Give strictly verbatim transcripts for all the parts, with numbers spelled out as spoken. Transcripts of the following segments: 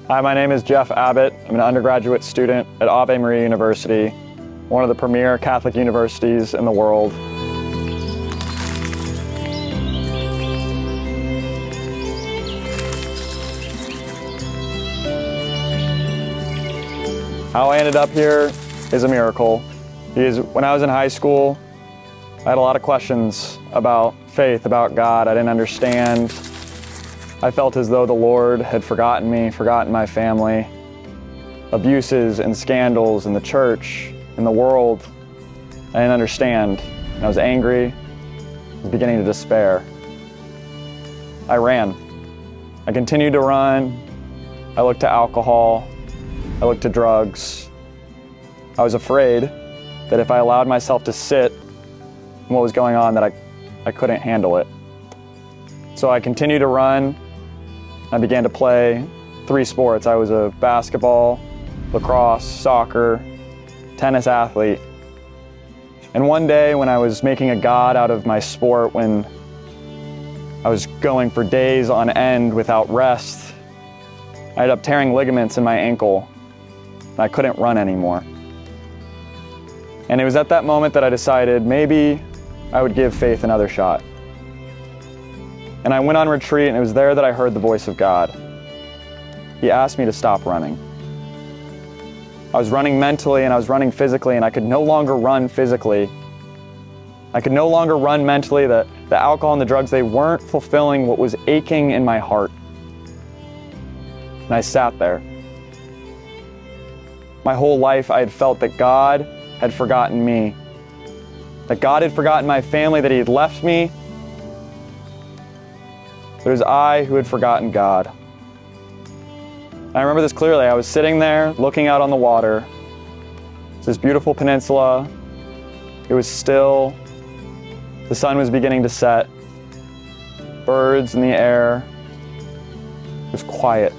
Hi, my name is Jeff Abbott. I'm an undergraduate student at Ave Maria University, one of the premier Catholic universities in the world. How I ended up here is a miracle. Because when I was in high school, I had a lot of questions about faith, about God. I didn't understand. I felt as though the Lord had forgotten me, forgotten my family. Abuses and scandals in the church, in the world, I didn't understand. And I was angry, I was beginning to despair. I ran. I continued to run. I looked to alcohol. I looked to drugs. I was afraid that if I allowed myself to sit in what was going on, that I, I couldn't handle it. So I continued to run. I began to play three sports. I was a basketball, lacrosse, soccer, tennis athlete. And one day when I was making a god out of my sport, when I was going for days on end without rest, I ended up tearing ligaments in my ankle. And I couldn't run anymore. And it was at that moment that I decided maybe I would give faith another shot. And I went on retreat, and it was there that I heard the voice of God. He asked me to stop running. I was running mentally and I was running physically, and I could no longer run physically. I could no longer run mentally. The, the alcohol and the drugs, they weren't fulfilling what was aching in my heart. And I sat there. My whole life I had felt that God had forgotten me, that God had forgotten my family, that He had left me. But it was I who had forgotten God. I remember this clearly. I was sitting there looking out on the water. It's this beautiful peninsula. It was still. The sun was beginning to set. Birds in the air. It was quiet.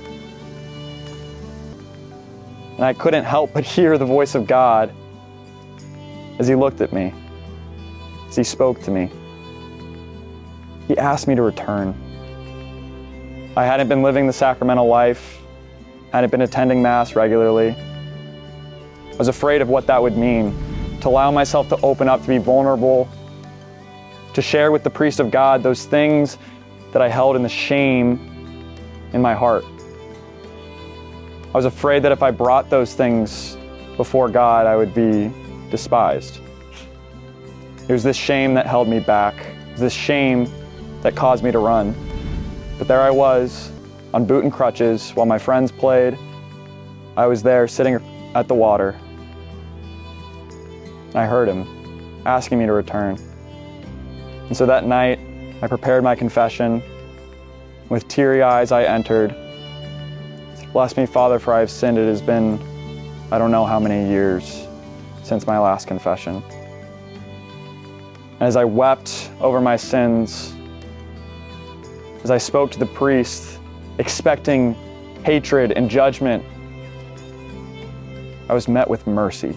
And I couldn't help but hear the voice of God as He looked at me, as He spoke to me. He asked me to return. I hadn't been living the sacramental life, hadn't been attending Mass regularly. I was afraid of what that would mean, to allow myself to open up, to be vulnerable, to share with the priest of God those things that I held in the shame in my heart. I was afraid that if I brought those things before God, I would be despised. It was this shame that held me back. It was this shame that caused me to run. But there I was, on boot and crutches, while my friends played. I was there sitting at the water. And I heard Him asking me to return. And so that night, I prepared my confession. With teary eyes, I entered. Bless me, Father, for I have sinned. It has been, I don't know how many years since my last confession. And as I wept over my sins, as I spoke to the priest, expecting hatred and judgment, I was met with mercy.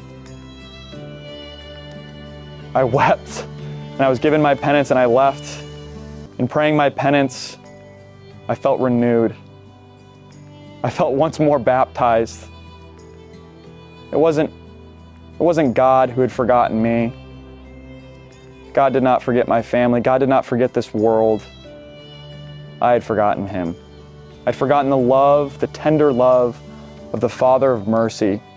I wept, and I was given my penance, and I left. In praying my penance, I felt renewed. I felt once more baptized. It wasn't, it wasn't God who had forgotten me. God did not forget my family. God did not forget this world. I had forgotten Him. I'd forgotten the love, the tender love of the Father of mercy